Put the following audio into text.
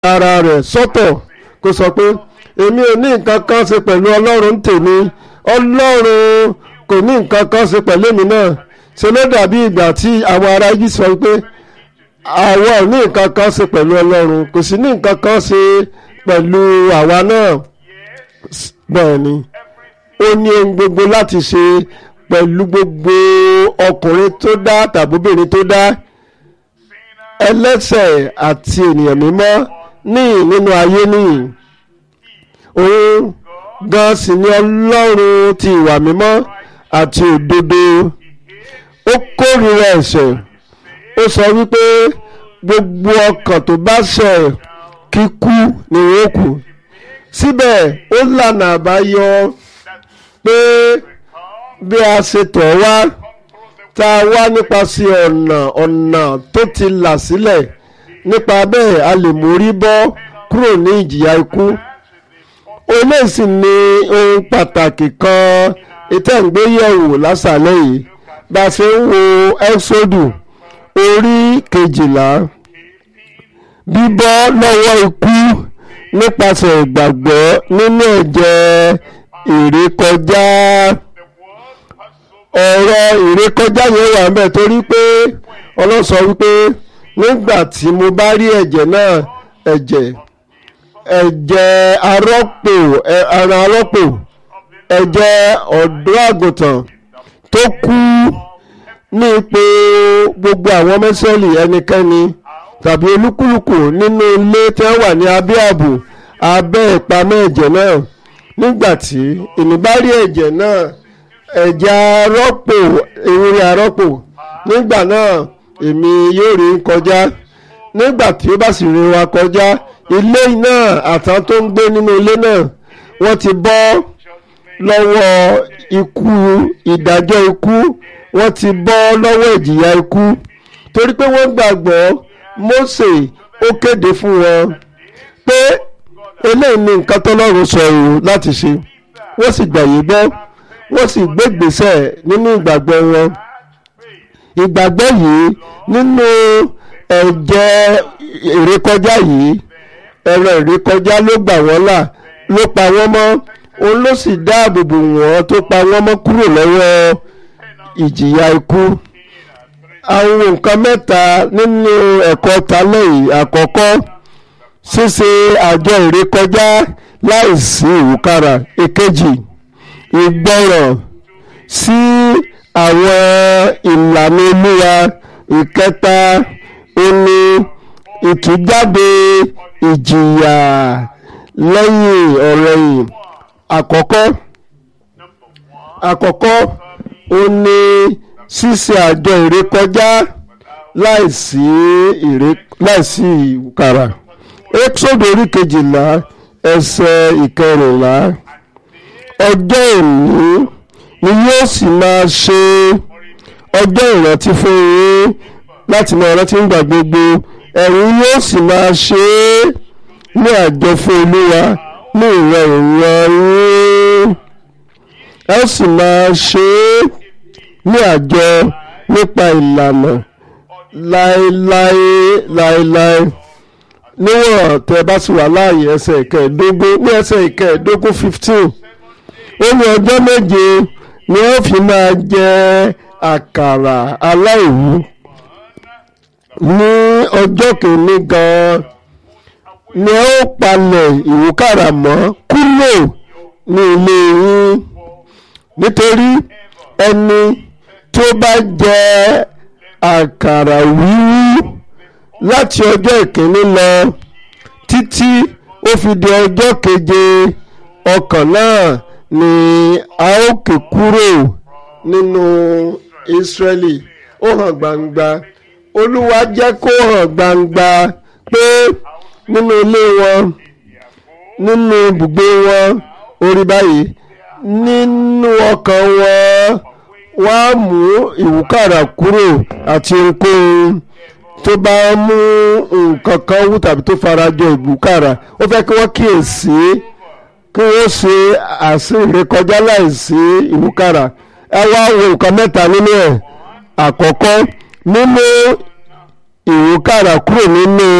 ara rẹ̀ sọ́tọ̀ kó sọ pé èmi ò ní nǹkan kan ṣe pẹ̀lú ọlọ́run tèmi, ọlọ́run kò ní nǹkan kan ṣe pẹ̀lú èmi náà. ṣe ló dàbí ìgbà tí àwọn ará yìí sọ pé àwa ò ní nǹkan kan ṣe pẹ̀lú ọlọ́run, kò sí ní nǹkan kan ṣe pẹ̀lú àwa náà. bẹ́ẹ̀ ni ó ní ohun gbogbo láti ṣe pẹ̀lú gbogbo ọkùnrin tó dá tàbí obìnrin tó dá, ẹlẹ́ṣẹ̀ àti ènìyàn mímọ́ nínú ayé nìyí. òun gan sì ni ọlọ́run ti ìwà mímọ́ àti òdodo. ó kórìíra ẹ̀ṣẹ̀. ó sọ wípé gbogbo ọkàn tó bá ṣẹ̀ kíkú ni wọ́n kú. síbẹ̀ ó lànà àbáyọ pé bí a ṣe tọ̀ wá, tá a wá nípasẹ̀ ọ̀nà tó ti là sílẹ̀, nípa bẹ́ẹ̀ a lè mórí bọ́ kúrò ní ìjìyà ikú. eléyìí sì ni ohun pàtàkì kan ìtẹ̀gbéyẹ̀wò lásàlẹ̀ yìí bá a ṣe ń wo ẹ́xódù orí 12. bíbọ́ lọ́wọ́ ikú nípasẹ̀ ìgbàgbọ́ nínú ẹ̀jẹ̀ ìrékọjá. ọ̀rọ̀ ìrékọjá yẹn wà ńbẹ̀ torí pé Ọlọ́run sọ wípé nígbà tí mo bá rí ẹ̀jẹ̀ náà, ẹ̀jẹ̀ arọ́pò, ara arọ́pò, ẹ̀jẹ̀ ọ̀dọ́ àgùntàn tó kú ní ipò gbogbo àwọn ọmọ Ísírẹ́lì, ẹnikẹ́ni tàbí olúkúlùkù nínú ilé tí wọ́n wà ní abẹ́ ààbò abẹ́ ìpamọ́ ẹ̀jẹ̀ náà. nígbà tí èmi bá rí ẹ̀jẹ̀ náà, ẹ̀jẹ̀ arọ́pò, ewúrẹ́ arọ́pò, nígbà náà èmi yóò rí kọjá. nígbà tí ó bá sì rí wa kọjá, ilé náà àtàwọn tó ń gbé nínú ilé náà wọ́n ti bọ́ lọ́wọ́ ikú, ìdájọ́ ikú, wọ́n ti bọ́ lọ́wọ́ ìjìyà ikú, torí pé wọ́n gbàgbọ́ Mósè ó kéde fún wọn pé eléyìí ni nǹkan tọ́lọ́run sọ ọ́ láti ṣe. wọ́n sì gbà yí gbọ́, wọ́n sì gbé ìgbésẹ̀ nínú ìgbàgbọ́ wọn. ìgbàgbọ́ yìí nínú ẹ̀jẹ̀ ìrékọjá yìí, ẹ̀rọ ìrékọjá ló gbà wọ́n là, ló pa wọ́n mọ́, òun ló sì dáàbò bò wọ́n tó pa wọ́n mọ́ kúrò lọ́wọ́ ìjìyà ikú. àwọn nǹkan mẹ́ta nínú ẹ̀kọ́ tálẹ̀ yìí. àkọ́kọ́, ṣíṣe àjọ ìrékọjá láìsí ìwúkàrà. èkejì, ìgbọràn sí àwọn ìlànà Olúwa. ìkẹta, òní ìtújáde ìjìyà lẹ́yìn ọ̀rẹ̀yìn. àkọ́kọ́ òní ṣíṣe àjọ ìrékọjá láìsí ìwúkàrà. Ẹ́kísódù orí 12 ẹsẹ̀ 14. ọjọ́ òní ni yóò sì máa ṣe ọjọ́ ìrántí fún yín láti máa rántí nígbà gbogbo. ẹ̀yin yóò sì máa ṣe é ní àjọ fún Olúwa ní ìran yín. ẹ sì máa ṣe é ní àjọ nípa ìlànà láéláé níwọ̀n tẹ́ bá sì wà láàyè. ẹsẹ̀ ìkẹẹ̀ẹ́dógún, ní ẹsẹ̀ ìkẹẹ̀ẹ́dógún 15, ó ní ọjọ́ méje ni ó fi máa jẹ àkàrà aláìwú. ní ọjọ́ kìíní gan-an ni ó palẹ̀ ìwúkàrà mọ́ kúrò ní ilé yín, nítorí ẹni tó bá jẹ àkàrà wíwú láti ọjọ́ ìkíní lọ títí ó fi di ọjọ́ keje, ọkàn náà ni a ó ké kúrò nínú Ísírẹ́lì. ó hàn gbangba, Olúwa jẹ́ kó hàn gbangba pé nínú ilé wọn, nínú ibùgbé wọn, orí báyìí, nínú ọkàn wọn, wọ́n á mú ìwúkàrà kúrò àti ohunkóhun tó bá mú nǹkan kan wú tàbí tó farajọ ìwúkàrà. ó fẹ́ kí wọ́n kíyèsí, kí wọ́n ṣe ìrékọjá láìsí ìwúkàrà. ẹ wá wo nǹkan mẹ́ta nínú ẹ̀. àkọ́kọ́, mímú ìwúkàrà kúrò nínú